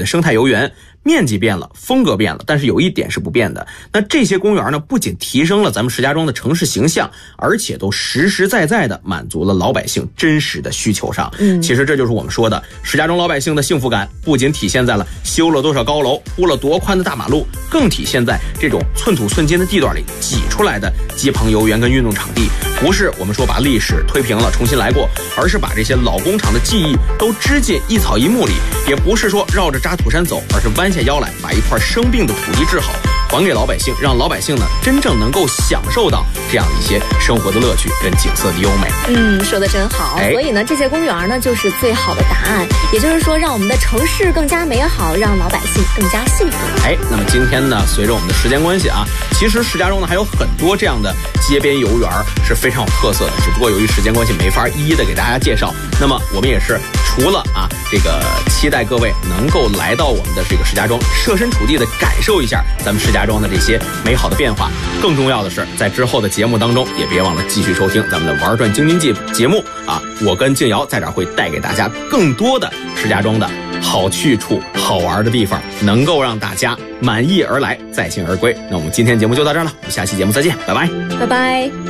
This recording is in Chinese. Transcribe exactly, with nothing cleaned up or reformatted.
的生态游园，面积变了，风格变了，但是有一点是不变的。那这些公园呢，不仅提升了咱们石家庄的城市形象，而且都实实在在的满足了老百姓真实的需求上。嗯，其实这就是我们说的石家庄老百姓的幸福感，不仅体现在了修了多少高楼，铺了多宽的大马路，更体现在这种寸土寸金的地段里挤出来的鸡棚游园跟运动场地。不是我们说把历史推平了重新来过，而是把这些老工厂的记忆都织进一草一木里，也不是说绕着渣土山走，而是弯下腰来把一块生病的土地治好，还给老百姓，让老百姓呢真正能够享受到这样一些生活的乐趣跟景色的优美。 嗯，说的真好。哎、所以呢，这些公园呢就是最好的答案，也就是说，让我们的城市更加美好，让老百姓更加幸福。 哎，那么今天呢，随着我们的时间关系啊，其实石家庄呢还有很多这样的街边游园是非常有特色的，只不过由于时间关系没法一一的给大家介绍。那么我们也是除了啊这个期待各位能够来到我们的这个石家庄，设身处地的感受一下咱们石家庄的这些美好的变化。更重要的是，在之后的节目当中，也别忘了继续收听咱们的玩转京津冀节目啊！我跟静瑶在这儿会带给大家更多的石家庄的好去处、好玩的地方，能够让大家满意而来，再幸而归。那我们今天节目就到这儿了，我们下期节目再见，拜拜， 拜拜。